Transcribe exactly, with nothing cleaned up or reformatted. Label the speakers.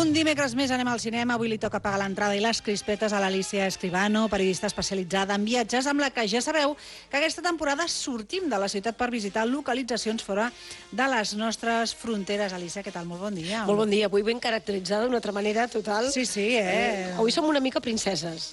Speaker 1: Un dimecres més anem al cinema. Avui li toca pagar l'entrada i les crispetes a l'Alicia Escribano, periodista especialitzada en viatges, amb la que ja sabeu que aquesta temporada sortim de la ciutat per visitar localitzacions fora de les nostres fronteres. Alicia, què tal? Molt bon dia.
Speaker 2: Molt bon dia. Avui ben caracteritzada d'una altra manera total.
Speaker 1: Sí, sí, eh?
Speaker 2: Avui som una mica princeses.